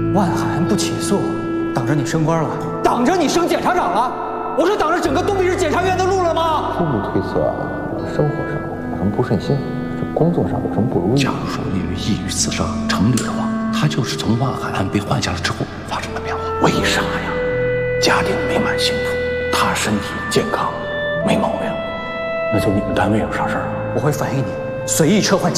万寒不起诉，挡着你升官了，挡着你升检察长了。我是挡着整个东北市检察院的路了吗？ 初步推测啊，生活上有什么不顺心，这工作上有什么不如意？ 假如说聂玉抑郁自杀成立的话，他就是从万海案被换下了之后发生的变化。 为啥呀？家庭美满幸福，他身体健康，没毛病，那就你们单位有啥事儿啊？ 我会反映你随意撤换